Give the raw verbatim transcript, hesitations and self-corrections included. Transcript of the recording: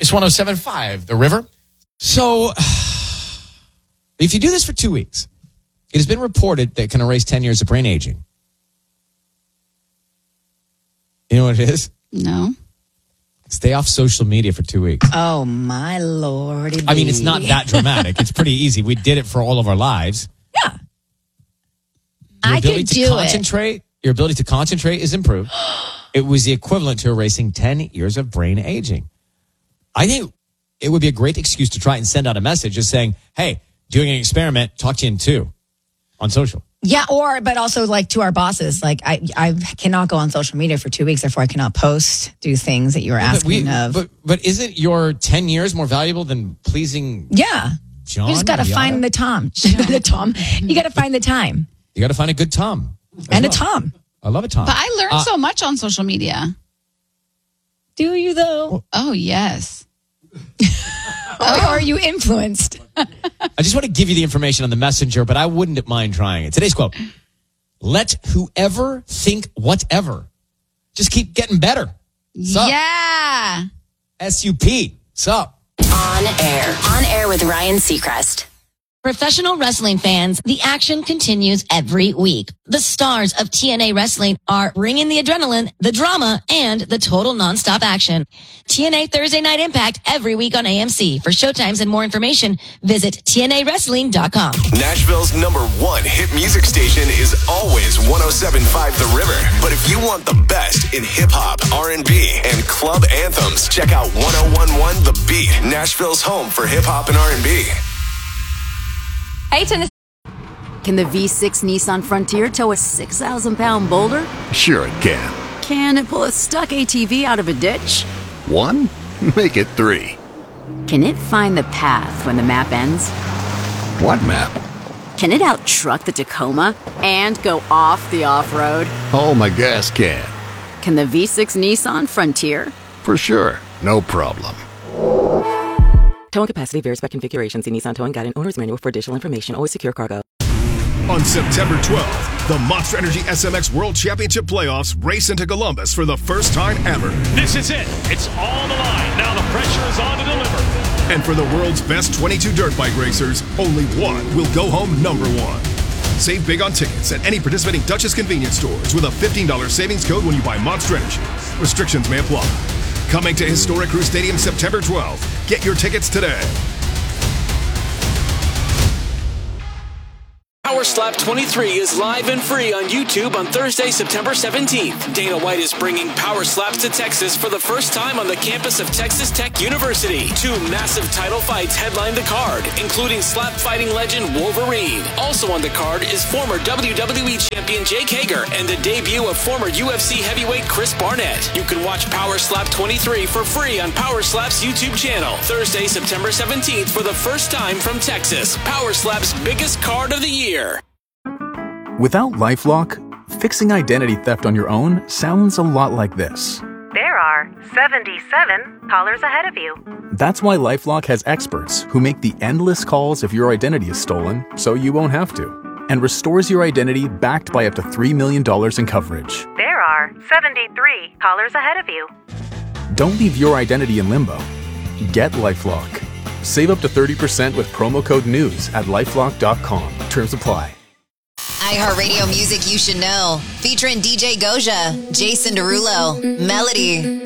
It's one oh seven point five, The River. So, if you do this for two weeks, it has been reported that it can erase ten years of brain aging. You know what it is? No. Stay off social media for two weeks. Oh, my lordy. I mean, it's not that dramatic. It's pretty easy. We did it for all of our lives. Yeah. Your I ability could to do concentrate, it. Your ability to concentrate is improved. It was the equivalent to erasing ten years of brain aging. I think it would be a great excuse to try and send out a message just saying, hey, doing an experiment, talk to you in two on social. Yeah, or, but also like to our bosses, like I I cannot go on social media for two weeks, therefore I cannot post, do things that you were asking but we, of. But, but isn't your ten years more valuable than pleasing Yeah. John? You just got to find the Tom. the Tom. You got to find the time. You got to find a good Tom. And well. a Tom. I love a Tom. But I learned uh, so much on social media. Do you, though? Oh, yes. Or are you influenced? I just want to give you the information on the messenger, but I wouldn't mind trying it. Today's quote: let whoever think whatever. Just keep getting better. Sup? Yeah. S U P. Sup? On air. On air with Ryan Seacrest. Professional wrestling fans, the action continues every week. The stars of T N A Wrestling are bringing the adrenaline, the drama, and the total nonstop action. T N A Thursday Night Impact every week on A M C. For showtimes and more information, visit T N A wrestling dot com. Nashville's number one hit music station is always one oh seven point five The River. But if you want the best in hip-hop, R and B, and club anthems, check out one oh one point one The Beat, Nashville's home for hip-hop and R and B. Hey, Tennessee. Can the V six Nissan Frontier tow a six thousand pound boulder? Sure it can. Can it pull a stuck A T V out of a ditch? One? Make it three. Can it find the path when the map ends? What map? Can it out-truck the Tacoma and go off the off-road? Oh, my gas can. Can the V six Nissan Frontier? For sure. No problem. Towing capacity varies by configuration. See Nissan Towing Guide and Owner's Manual for additional information. Always secure cargo. On September twelfth, the Monster Energy S M X World Championship Playoffs race into Columbus for the first time ever. This is it. It's all the line. Now the pressure is on to deliver. And for the world's best twenty-two dirt bike racers, only one will go home number one. Save big on tickets at any participating Dutchess convenience stores with a fifteen dollars savings code when you buy Monster Energy. Restrictions may apply. Coming to Historic Crew Stadium September twelfth. Get your tickets today. Power Slap twenty-three is live and free on YouTube on Thursday, September seventeenth. Dana White is bringing Power Slaps to Texas for the first time on the campus of Texas Tech University. Two massive title fights headline the card, including slap fighting legend Wolverine. Also on the card is former W W E champion Jake Hager and the debut of former U F C heavyweight Chris Barnett. You can watch Power Slap twenty-three for free on Power Slap's YouTube channel. Thursday, September seventeenth for the first time from Texas. Power Slap's biggest card of the year. Without LifeLock, fixing identity theft on your own sounds a lot like this. There are seventy-seven callers ahead of you. That's why LifeLock has experts who make the endless calls if your identity is stolen so you won't have to, and restores your identity backed by up to three million dollars in coverage. There are seventy-three callers ahead of you. Don't leave your identity in limbo. Get LifeLock. Save up to thirty percent with promo code NEWS at lifelock dot com. Terms apply. iHeartRadio music you should know. Featuring D J Goja, Jason Derulo, Melody,